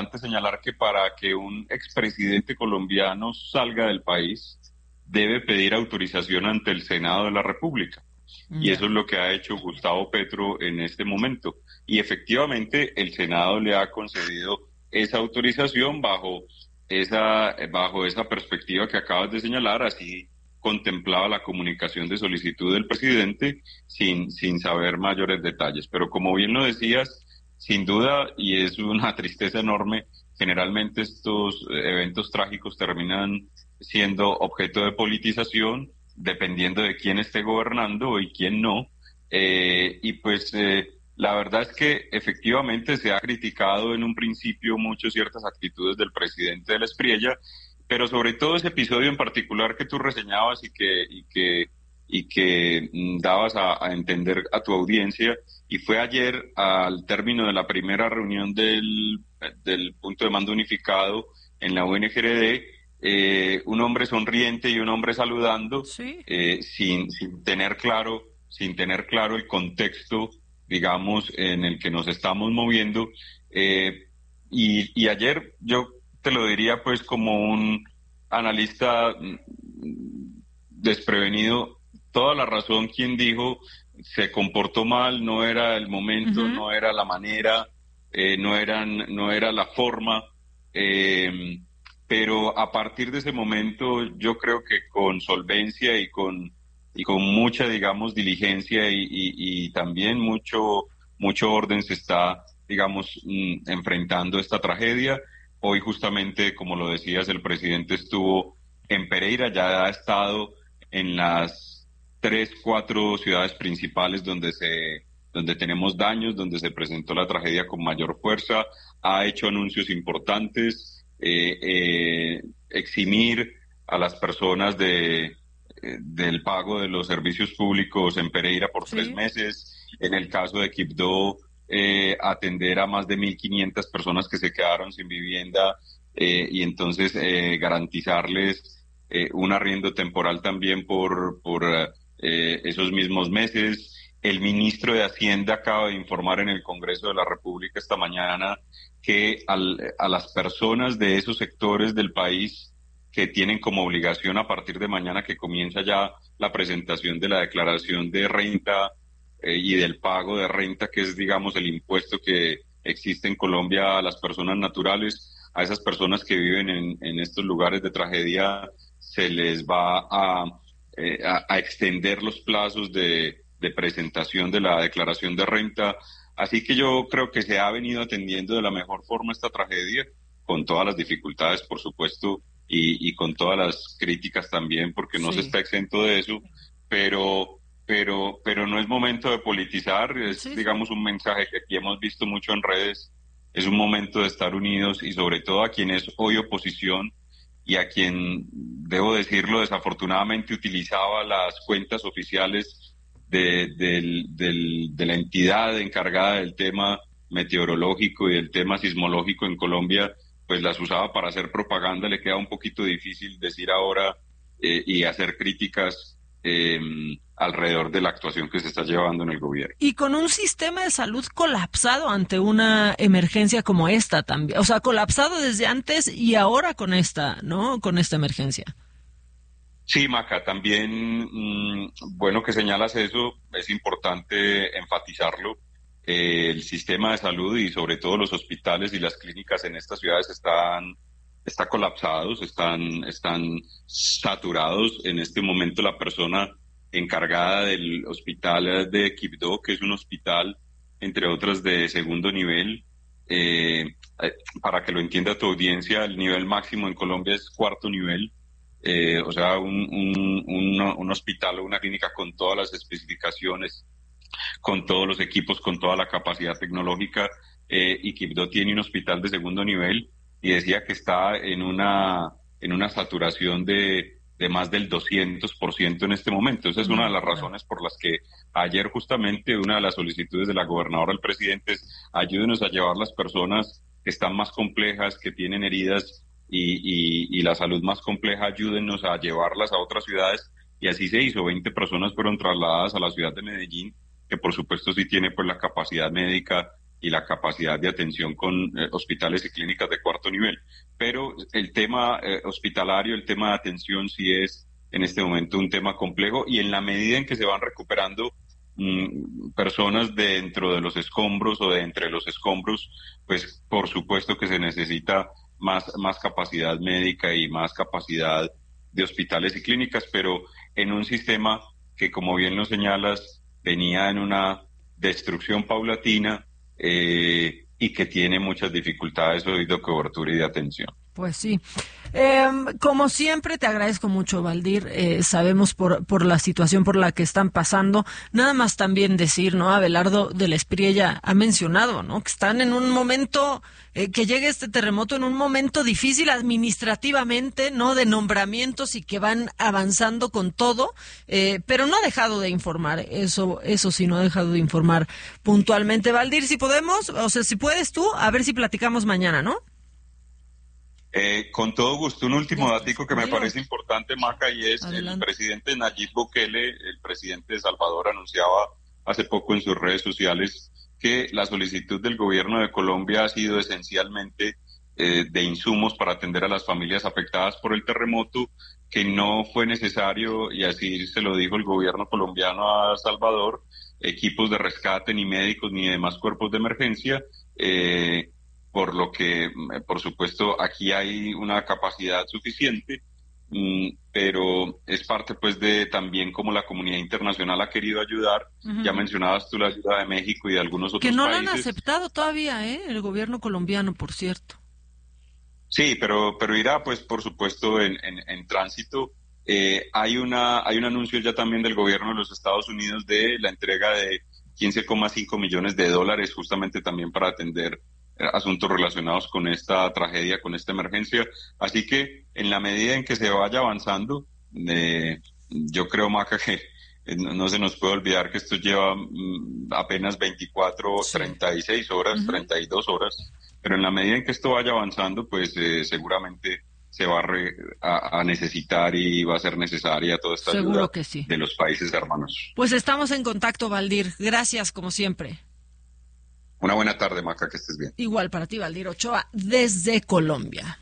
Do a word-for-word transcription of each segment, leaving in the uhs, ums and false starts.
importante señalar que para que un expresidente colombiano salga del país, debe pedir autorización ante el Senado de la República. Y Ya. eso es lo que ha hecho Gustavo Petro en este momento. Y efectivamente el Senado le ha concedido esa autorización bajo esa, bajo esa perspectiva que acabas de señalar. Así contemplaba la comunicación de solicitud del presidente sin, sin saber mayores detalles. Pero como bien lo decías, sin duda, y es una tristeza enorme, generalmente estos eventos trágicos terminan siendo objeto de politización, dependiendo de quién esté gobernando y quién no. Eh, y pues eh, la verdad es que efectivamente se ha criticado en un principio mucho ciertas actitudes del presidente de la Espriella, pero sobre todo ese episodio en particular que tú reseñabas y que y que y que mm, dabas a, a entender a tu audiencia, y fue ayer al término de la primera reunión del, del punto de mando unificado en la U N G R D, eh, un hombre sonriente y un hombre saludando, Sí. eh, sin, sin tener claro, sin tener claro el contexto, digamos, en el que nos estamos moviendo. Eh, y, y ayer yo te lo diría pues como un analista mm, desprevenido, toda la razón quien dijo se comportó mal, no era el momento, Ujú. no era la manera, eh, no eran, no era la forma, eh, pero a partir de ese momento yo creo que con solvencia y con y con mucha, digamos, diligencia y, y, y también mucho mucho orden se está, digamos, mm, enfrentando esta tragedia. Hoy justamente, como lo decías, el presidente estuvo en Pereira, ya ha estado en las tres, cuatro ciudades principales donde se donde tenemos daños, donde se presentó la tragedia con mayor fuerza, ha hecho anuncios importantes, eh, eh, eximir a las personas de eh, del pago de los servicios públicos en Pereira por tres Sí. meses, en el caso de Quibdó, eh, atender a más de mil quinientas personas que se quedaron sin vivienda, eh, y entonces eh, garantizarles eh, un arriendo temporal también por, por eh, esos mismos meses. El ministro de Hacienda acaba de informar en el Congreso de la República esta mañana que al, a las personas de esos sectores del país que tienen como obligación a partir de mañana, que comienza ya la presentación de la declaración de renta eh, y del pago de renta, que es, digamos, el impuesto que existe en Colombia a las personas naturales, a esas personas que viven en, en estos lugares de tragedia, se les va a, eh, a, a extender los plazos de, de presentación de la declaración de renta. Así que yo creo que se ha venido atendiendo de la mejor forma esta tragedia, con todas las dificultades, por supuesto, y, y con todas las críticas también, porque no se Sí. está exento de eso, pero pero pero no es momento de politizar, es, Sí, sí. digamos, un mensaje que aquí hemos visto mucho en redes. Es un momento de estar unidos, y sobre todo a quien es hoy oposición y a quien, debo decirlo, desafortunadamente utilizaba las cuentas oficiales de, del, del, de la entidad encargada del tema meteorológico y del tema sismológico en Colombia, pues las usaba para hacer propaganda. Le queda un poquito difícil decir ahora eh, y hacer críticas eh, alrededor de la actuación que se está llevando en el gobierno. Y con un sistema de salud colapsado ante una emergencia como esta también. O sea, colapsado desde antes y ahora con esta, ¿no? Con esta emergencia. Sí, Maca, también, mmm, bueno que señalas eso, es importante enfatizarlo. Eh, el sistema de salud y sobre todo los hospitales y las clínicas en estas ciudades están, están colapsados, están, están saturados. En este momento la persona encargada del hospital de Quibdó, que es un hospital, entre otras, de segundo nivel, eh, eh, para que lo entienda tu audiencia, el nivel máximo en Colombia es cuarto nivel. Eh, o sea, un, un, un, un hospital o una clínica con todas las especificaciones, con todos los equipos, con toda la capacidad tecnológica, eh, y Quibdó tiene un hospital de segundo nivel, y decía que está en una, en una saturación de, de más del doscientos por ciento en este momento. Esa es Una una de las locura. razones por las que ayer justamente una de las solicitudes de la gobernadora al presidente es: ayúdenos a llevar las personas que están más complejas, que tienen heridas y, y, y la salud más compleja, ayúdenos a llevarlas a otras ciudades. Y así se hizo. veinte personas fueron trasladadas a la ciudad de Medellín, que por supuesto sí tiene pues la capacidad médica y la capacidad de atención con eh, hospitales y clínicas de cuarto nivel. Pero el tema eh, hospitalario, el tema de atención sí es en este momento un tema complejo, y en la medida en que se van recuperando mmm, personas de dentro de los escombros o de entre los escombros, pues por supuesto que se necesita más, más capacidad médica y más capacidad de hospitales y clínicas, pero en un sistema que, como bien lo señalas, venía en una destrucción paulatina eh, y que tiene muchas dificultades hoy de cobertura y de atención. Pues sí. Eh, como siempre, te agradezco mucho, Valdir. Eh, sabemos por, por la situación por la que están pasando. Nada más también decir, ¿no? Abelardo de la Espriella ha mencionado, ¿no? Que están en un momento, eh, que llegue este terremoto en un momento difícil administrativamente, ¿no? De nombramientos, y que van avanzando con todo, eh, pero no ha dejado de informar. Eso, eso sí, no ha dejado de informar puntualmente. Valdir, si podemos, o sea, si puedes tú, a ver si platicamos mañana, ¿no? Eh, con todo gusto, un último Ya, datico que me dilo. parece importante, Maca, y es Adelante. el presidente Nayib Bukele, el presidente de Salvador, anunciaba hace poco en sus redes sociales que la solicitud del gobierno de Colombia ha sido esencialmente eh, de insumos para atender a las familias afectadas por el terremoto, que no fue necesario, y así se lo dijo el gobierno colombiano a Salvador, equipos de rescate, ni médicos, ni demás cuerpos de emergencia, eh, por lo que, por supuesto, aquí hay una capacidad suficiente, mmm, pero es parte, pues, de también cómo la comunidad internacional ha querido ayudar. Uh-huh. Ya mencionabas tú la ayuda de México y de algunos otros países. Que no países. lo han aceptado todavía, ¿eh? El gobierno colombiano, por cierto. Sí, pero, pero irá, pues, por supuesto, en, en, en tránsito. Eh, hay una, hay un anuncio ya también del gobierno de los Estados Unidos de la entrega de quince coma cinco millones de dólares, justamente también para atender asuntos relacionados con esta tragedia, con esta emergencia. Así que en la medida en que se vaya avanzando, eh, yo creo, Maca, que eh, no, no se nos puede olvidar que esto lleva mm, apenas veinticuatro, sí. treinta y seis horas, uh-huh. treinta y dos horas, pero en la medida en que esto vaya avanzando, pues eh, seguramente se va a, re, a, a necesitar y va a ser necesaria toda esta Seguro ayuda que sí. de los países hermanos. Pues estamos en contacto, Valdir. Gracias, como siempre. Una buena tarde, Maca, que estés bien. Igual para ti, Valdir Ochoa, desde Colombia.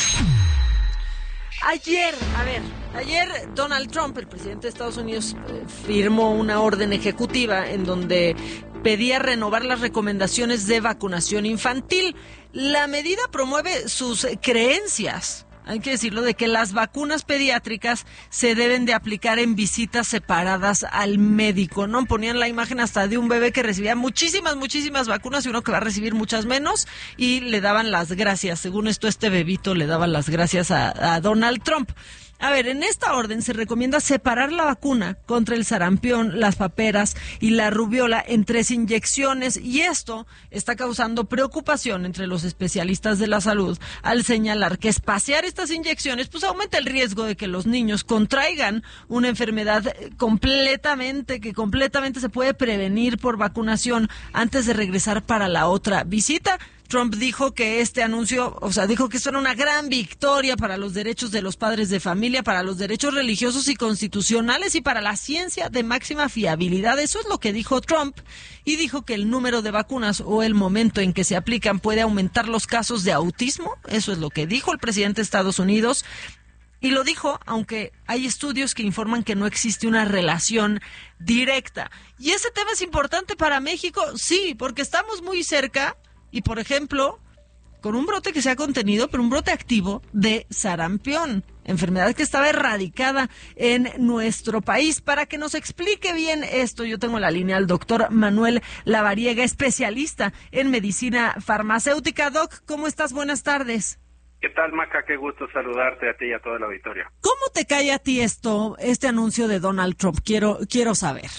Ayer, a ver, ayer Donald Trump, el presidente de Estados Unidos, eh, firmó una orden ejecutiva en donde pedía renovar las recomendaciones de vacunación infantil. La medida promueve sus creencias, hay que decirlo, de que las vacunas pediátricas se deben de aplicar en visitas separadas al médico, ¿no? Ponían la imagen hasta de un bebé que recibía muchísimas, muchísimas vacunas y uno que va a recibir muchas menos, y le daban las gracias. Según esto, este bebito le daba las gracias a, a Donald Trump. A ver, en esta orden se recomienda separar la vacuna contra el sarampión, las paperas y la rubiola en tres inyecciones, y esto está causando preocupación entre los especialistas de la salud al señalar que espaciar estas inyecciones pues aumenta el riesgo de que los niños contraigan una enfermedad completamente, que completamente se puede prevenir por vacunación antes de regresar para la otra visita. Trump dijo que este anuncio, o sea, dijo que esto era una gran victoria para los derechos de los padres de familia, para los derechos religiosos y constitucionales y para la ciencia de máxima fiabilidad. Eso es lo que dijo Trump, y dijo que el número de vacunas o el momento en que se aplican puede aumentar los casos de autismo. Eso es lo que dijo el presidente de Estados Unidos. Y lo dijo, aunque hay estudios que informan que no existe una relación directa. Y ese tema es importante para México, sí, porque estamos muy cerca. Y, por ejemplo, con un brote que se ha contenido, pero un brote activo de sarampión, enfermedad que estaba erradicada en nuestro país. Para que nos explique bien esto, yo tengo en la línea al doctor Manuel Lavariega, especialista en medicina farmacéutica. Doc, ¿cómo estás? Buenas tardes. ¿Qué tal, Maca? Qué gusto saludarte a ti y a toda la auditoría. ¿Cómo te cae a ti esto, este anuncio de Donald Trump? Quiero, quiero saber.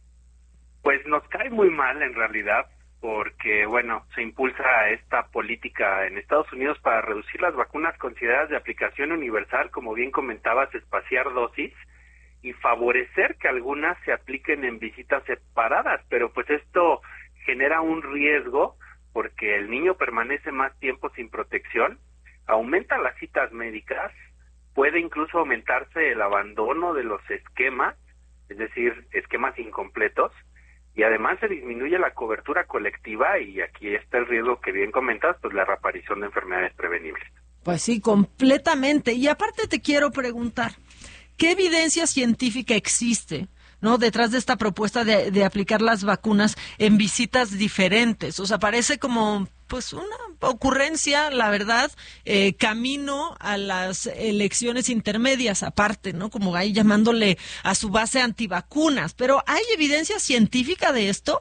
Pues nos cae muy mal, en realidad, porque, bueno, se impulsa esta política en Estados Unidos para reducir las vacunas consideradas de aplicación universal, como bien comentabas, espaciar dosis y favorecer que algunas se apliquen en visitas separadas, pero pues esto genera un riesgo porque el niño permanece más tiempo sin protección, aumenta las citas médicas, puede incluso aumentarse el abandono de los esquemas, es decir, esquemas incompletos, y además se disminuye la cobertura colectiva y aquí está el riesgo que bien comentas, pues la reaparición de enfermedades prevenibles. Pues sí, completamente. Y aparte te quiero preguntar, ¿qué evidencia científica existe, ¿no?, detrás de esta propuesta de, de aplicar las vacunas en visitas diferentes? O sea, parece como pues una ocurrencia, la verdad, eh, camino a las elecciones intermedias aparte, ¿no? Como ahí llamándole a su base antivacunas. Pero ¿hay evidencia científica de esto?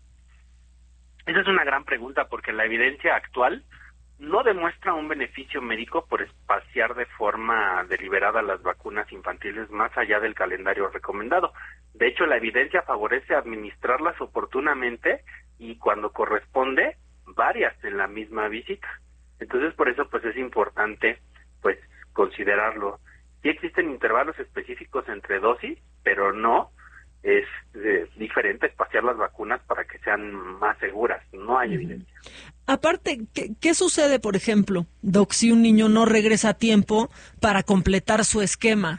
Esa es una gran pregunta porque la evidencia actual no demuestra un beneficio médico por espaciar de forma deliberada las vacunas infantiles más allá del calendario recomendado. De hecho, la evidencia favorece administrarlas oportunamente y cuando corresponde, varias en la misma visita. Entonces, por eso pues es importante pues considerarlo. Sí existen intervalos específicos entre dosis, pero no es eh, diferente espaciar las vacunas para que sean más seguras. No hay evidencia. Aparte, ¿qué, qué sucede, por ejemplo, Doc, si un niño no regresa a tiempo para completar su esquema?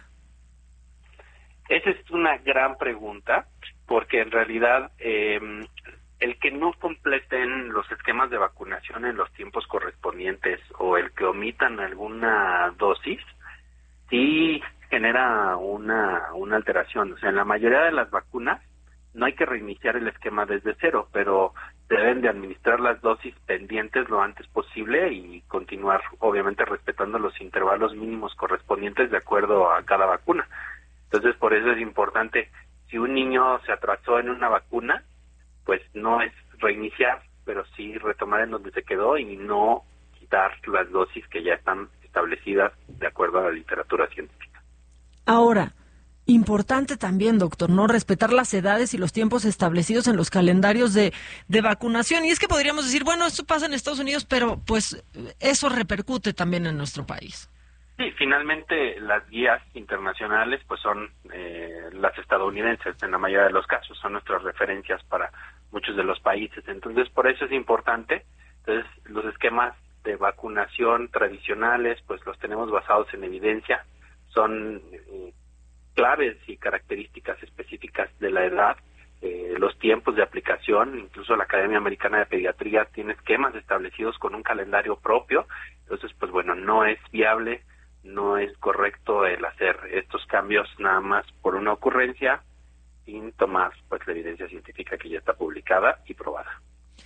Esa es una gran pregunta, porque en realidad eh, el que no completen los esquemas de vacunación en los tiempos correspondientes o el que omitan alguna dosis, sí genera una, una alteración. O sea, en la mayoría de las vacunas no hay que reiniciar el esquema desde cero, pero deben de administrar las dosis pendientes lo antes posible y continuar, obviamente, respetando los intervalos mínimos correspondientes de acuerdo a cada vacuna. Entonces, por eso es importante, si un niño se atrasó en una vacuna, pues no es reiniciar, pero sí retomar en donde se quedó y no quitar las dosis que ya están establecidas de acuerdo a la literatura científica. Ahora, importante también, doctor, no respetar las edades y los tiempos establecidos en los calendarios de, de vacunación. Y es que podríamos decir, bueno, esto pasa en Estados Unidos, pero pues eso repercute también en nuestro país. Sí, finalmente las guías internacionales pues son eh, las estadounidenses en la mayoría de los casos, son nuestras referencias para muchos de los países. Entonces, por eso es importante. Entonces, los esquemas de vacunación tradicionales pues los tenemos basados en evidencia, son eh, claves y características específicas de la edad, eh, los tiempos de aplicación. Incluso la Academia Americana de Pediatría tiene esquemas establecidos con un calendario propio. Entonces, pues bueno, no es viable, no es correcto el hacer estos cambios nada más por una ocurrencia sin tomar pues la evidencia científica que ya está publicada y probada.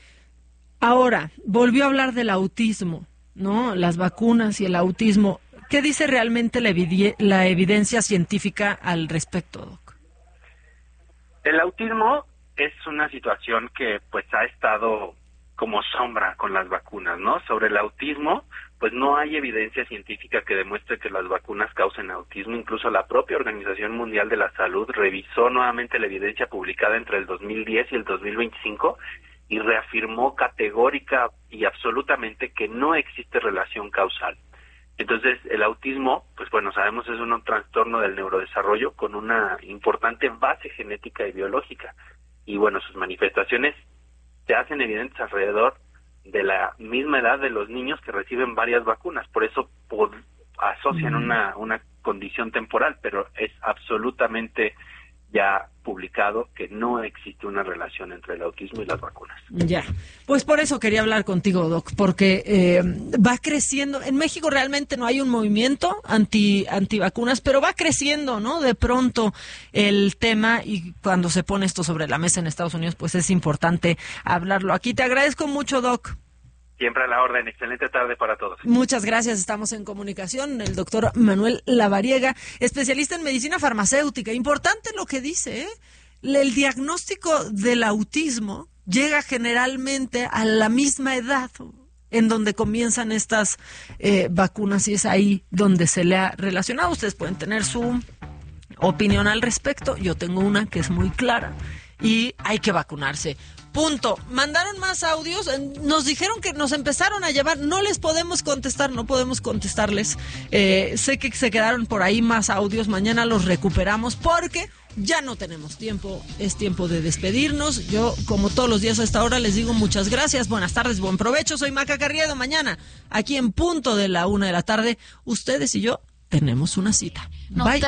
Ahora, volvió a hablar del autismo, ¿no? Las vacunas y el autismo. ¿Qué dice realmente la, evi- la evidencia científica al respecto, Doc? El autismo es una situación que pues ha estado como sombra con las vacunas, ¿no? Sobre el autismo, pues no hay evidencia científica que demuestre que las vacunas causen autismo. Incluso la propia Organización Mundial de la Salud revisó nuevamente la evidencia publicada entre el dos mil diez y el dos mil veinticinco y reafirmó categórica y absolutamente que no existe relación causal. Entonces, el autismo, pues bueno, sabemos es un trastorno del neurodesarrollo con una importante base genética y biológica. Y bueno, sus manifestaciones se hacen evidentes alrededor de la misma edad de los niños que reciben varias vacunas. Por eso pod- asocian una, una condición temporal, pero es absolutamente ya publicado que no existe una relación entre el autismo y las vacunas. Ya, pues por eso quería hablar contigo, Doc, porque eh, va creciendo. En México realmente no hay un movimiento anti antivacunas, pero va creciendo, ¿no? De pronto el tema, y cuando se pone esto sobre la mesa en Estados Unidos, pues es importante hablarlo. Aquí te agradezco mucho, Doc. Siempre a la orden. Excelente tarde para todos. Muchas gracias. Estamos en comunicación. El doctor Manuel Lavariega, especialista en medicina farmacéutica. Importante lo que dice, ¿eh? El diagnóstico del autismo llega generalmente a la misma edad en donde comienzan estas eh, vacunas y es ahí donde se le ha relacionado. Ustedes pueden tener su opinión al respecto. Yo tengo una que es muy clara y hay que vacunarse. Punto. Mandaron más audios, nos dijeron que nos empezaron a llevar, no les podemos contestar, no podemos contestarles. Eh, sé que se quedaron por ahí más audios, mañana los recuperamos porque ya no tenemos tiempo, es tiempo de despedirnos. Yo, como todos los días a esta hora, les digo muchas gracias, buenas tardes, buen provecho. Soy Maca Carriedo. Mañana, aquí en punto de la una de la tarde, ustedes y yo tenemos una cita. Bye.